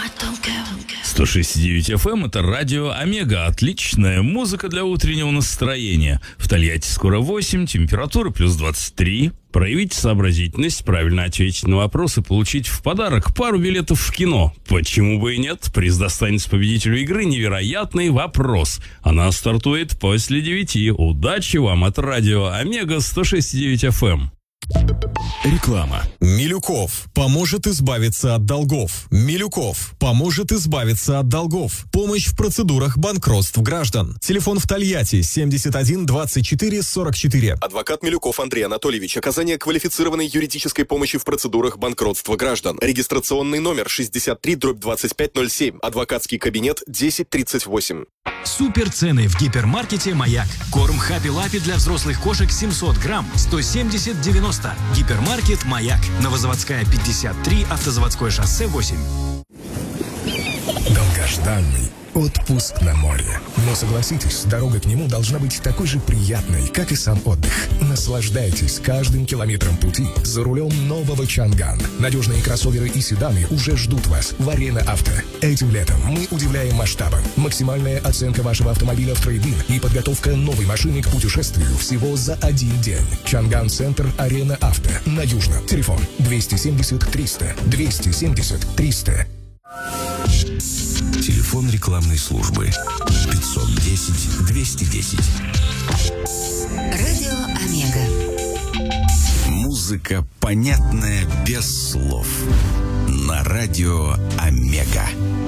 106.9 FM — это радио Омега. Отличная музыка для утреннего настроения. В Тольятти скоро 8, температура плюс 23. Проявить сообразительность, правильно ответить на вопрос и получить в подарок пару билетов в кино. Почему бы и нет? Приз достанется победителю игры «Невероятный вопрос». Она стартует после 9. Удачи вам от радио Омега 106.9 FM. Реклама. Милюков поможет избавиться от долгов. Милюков поможет избавиться от долгов. Помощь в процедурах банкротств граждан. Телефон в Тольятти 71 24 44. Адвокат Милюков Андрей Анатольевич. Оказание квалифицированной юридической помощи в процедурах банкротства граждан. Регистрационный номер 63/2507. Адвокатский кабинет 1038. Суперцены в гипермаркете «Маяк». Корм Хаппи-Лаппи для взрослых кошек 700 грамм, 170,90. Гипермаркет «Маяк». Новозаводская 53, Автозаводское шоссе 8. Долгожданный отпуск на море. Но согласитесь, дорога к нему должна быть такой же приятной, как и сам отдых. Наслаждайтесь каждым километром пути за рулем нового Чанган. Надежные кроссоверы и седаны уже ждут вас в Арена Авто. Этим летом мы удивляем масштабом. Максимальная оценка вашего автомобиля в трейд-ин и подготовка новой машины к путешествию всего за один день. Чанган Центр, Арена Авто. На Южном. Телефон 270 300 270 300. Телефон рекламной службы 510-210. Радио Омега. Музыка, понятная без слов. На радио Омега.